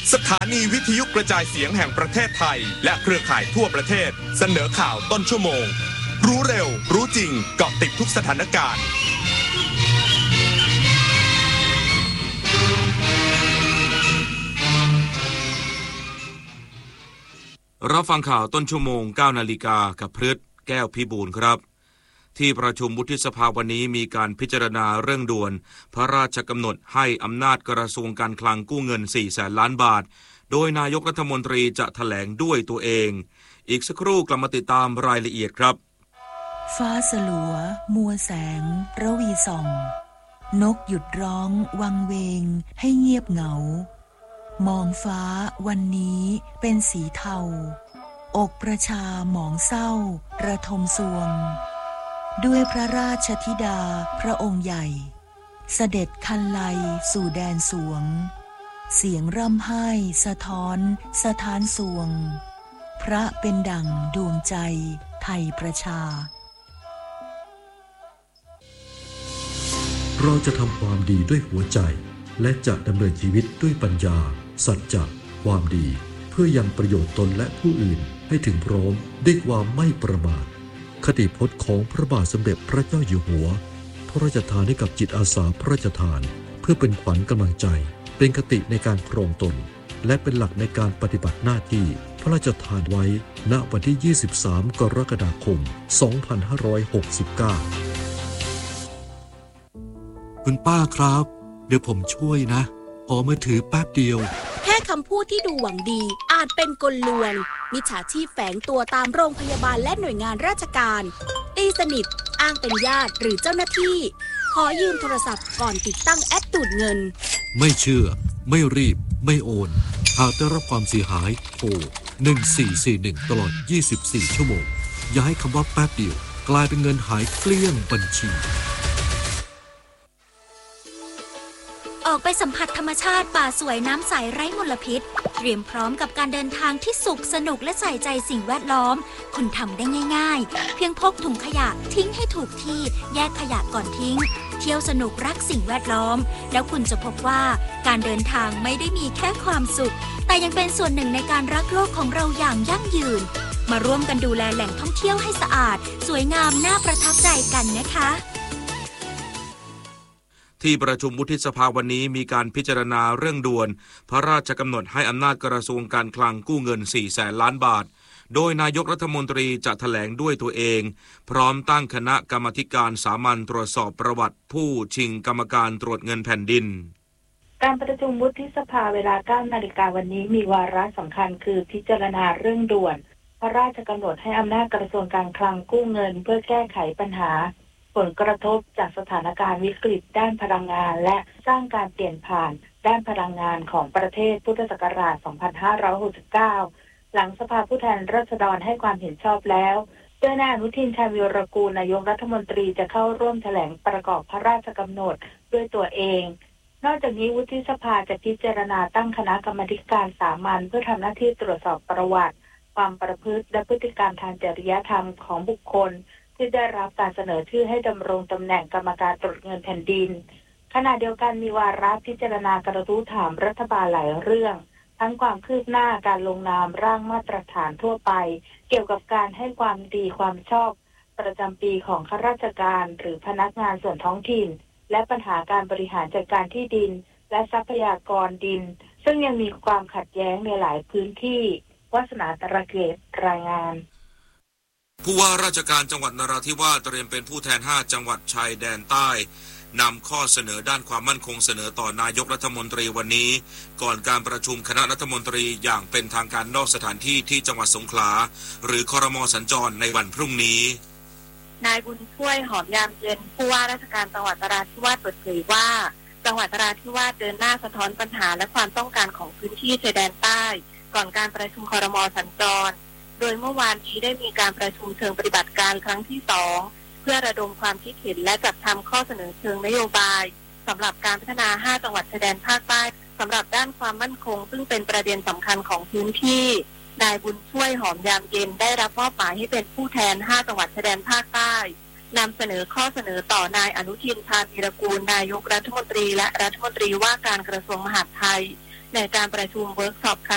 สถานีวิทยุกระจายเสียงแห่งประเทศไทยและเครือข่ายทั่วประเทศเสนอข่าวต้นชั่วโมงรู้เร็วรู้จริงเกาะติดทุกสถานการณ์รับฟังข่าวต้นชั่วโมง 9 นาฬิกากับพฤษแก้วพิบูลครับที่ประชุมวุฒิสภาวันนี้มีการพิจารณาเรื่องด่วนพระราชกำหนดให้อำนาจกระทรวงการคลังกู้เงิน 400,000 ล้านบาทโดยนายกรัฐมนตรีจะแถลงด้วยตัวเองอีกสักครู่กลับมาติดตามรายละเอียดครับฟ้าสลัวมัวแสงระวีส่องนกหยุดร้องวังเวงให้เงียบเหงามองฟ้าวันนี้เป็นสีเทาอกประชาหมองเศร้าระทมสวงด้วยพระราชธิดาพระองค์ใหญ่เสด็จคันไลสู่แดนสวงเสียงร่ำไห้สะท้อนสถานสวงพระเป็นดั่งดวงใจไทยประชาเราจะทำความดีด้วยหัวใจและจะดำเนินชีวิตด้วยปัญญาสัจจะความดีเพื่อยังประโยชน์ตนและผู้อื่นให้ถึงพร้อมด้วยความไม่ประมาทคติพจน์ของพระบาทสมเด็จพระเจ้าอยู่หัวพระราชทานให้กับจิตอาสาพระราชทานเพื่อเป็นขวัญกำลังใจเป็นคติในการครองตนและเป็นหลักในการปฏิบัติหน้าที่พระราชทานไว้ณวันที่ 23 กรกฎาคม 2569 คุณป้าครับเดี๋ยวผมช่วยนะขอมือถือแป๊บเดียวแค่คำพูดที่ดูหวังดีอาจเป็นกลลวงมิจฉาชีพแฝงตัวตามโรงพยาบาลและหน่วยงานราชการตีสนิทอ้างเป็นญาติหรือเจ้าหน้าที่ขอยืมโทรศัพท์ก่อนติดตั้งแอปดูดเงินไม่เชื่อไม่รีบไม่โอนหากได้รับความเสียหายโทร1441ตลอด24ชั่วโมงอย่าให้คำว่าแป๊บเดียวกลายเป็นเงินหายเกลี้ยงบัญชีออกไปสัมผัสธรรมชาติป่าสวยน้ำใสไร้มลพิษเตรียมพร้อมกับการเดินทางที่สุขสนุกและใส่ใจสิ่งแวดล้อมคุณทำได้ง่ายๆเพียงพกถุงขยะทิ้งให้ถูกที่แยกขยะก่อนทิ้งเที่ยวสนุกรักสิ่งแวดล้อมแล้วคุณจะพบว่าการเดินทางไม่ได้มีแค่ความสุขแต่ยังเป็นส่วนหนึ่งในการรักโลกของเราอย่างยั่งยืนมาร่วมกันดูแลแหล่งท่องเที่ยวให้สะอาดสวยงามน่าประทับใจกันนะคะที่ประชุมวุฒิสภาวันนี้มีการพิจารณาเรื่องด่วนพระราชกำหนดให้อำนาจกระทรวงการคลังกู้เงิน 400,000 ล้านบาทโดยนายกรัฐมนตรีจะแถลงด้วยตัวเองพร้อมตั้งคณะกรรมาธิการสามัญตรวจสอบประวัติผู้ชิงกรรมการตรวจเงินแผ่นดินการประชุมวุฒิสภาเวลา 9 นาฬิกาวันนี้มีวาระสำคัญคือพิจารณาเรื่องด่วนพระราชกำหนดให้อำนาจกระทรวงการคลังกู้เงินเพื่อแก้ไขปัญหาผลกระทบจากสถานการณ์วิกฤตด้านพลังงานและสร้างการเปลี่ยนผ่านด้านพลังงานของประเทศพุทธศักราช 2569 หลังสภาผู้แทนราษฎรให้ความเห็นชอบแล้วโดยนายอนุทินชาญวีรกูลนายกรัฐมนตรีจะเข้าร่วมแถลงประกอบพระราชกำหนดด้วยตัวเองนอกจากนี้วุฒิสภาจะพิจารณาตั้งคณะกรรมาธิการสามัญเพื่อทำหน้าที่ตรวจสอบประวัติความประพฤติและพฤติกรรมทางจริยธรรมของบุคคลที่ได้รับการเสนอชื่อให้ดำรงตำแหน่งกรรมการตรวจเงินแผ่นดินขณะเดียวกันมีวาระพิจารณากระทู้ถามรัฐบาลหลายเรื่องทั้งความคืบหน้าการลงนามร่างมาตรฐานทั่วไปเกี่ยวกับการให้ความดีความชอบประจำปีของข้าราชการหรือพนักงานส่วนท้องถิ่นและปัญหาการบริหารจัดการที่ดินและทรัพยากรดินซึ่งยังมีความขัดแย้งในหลายพื้นที่วาสนาตระเกตรายงานผู้ว่าราชการจังหวัดนราธิวาสเตรียมเป็นผู้แทน5จังหวัดชายแดนใต้นำข้อเสนอด้านความมั่นคงเสนอต่อนายกรัฐมนตรีวันนี้ก่อนการประชุมคณะรัฐมนตรีอย่างเป็นทางการนอกสถานที่ที่จังหวัดสงขลาหรือครม.สัญจรในวันพรุ่งนี้นายบุญช่วยหอมยามเย็นผู้ว่าราชการจังหวัดนราธิวาสเปิดเผยว่าจังหวัดนราธิวาสเดินหน้าสะท้อนปัญหาและความต้องการของพื้นที่ชายแดนใต้ก่อนการประชุมครม.สัญจรโดยเมื่อวานนี้ได้มีการประชุมเชิงปฏิบัติการครั้งที่2เพื่อระดมความคิดเห็นและจัดทำข้อเสนอเชิงนโยบายสำหรับการพัฒนา5จังหวัดชายแดนภาคใต้สำหรับด้านความมั่นคงซึ่งเป็นประเด็นสำคัญของพื้นที่นายบุญช่วยหอมยามเย็นได้รับมอบหมายให้เป็นผู้แทน5จังหวัดชายแดนภาคใต้นำเสนอข้อเสนอต่อนายอนุทินชาญวีรกูลนายกรัฐมนตรีและรัฐมนตรีว่าการกระทรวงมหาดไทยในการประชุมเวิร์กช็อปครั้ง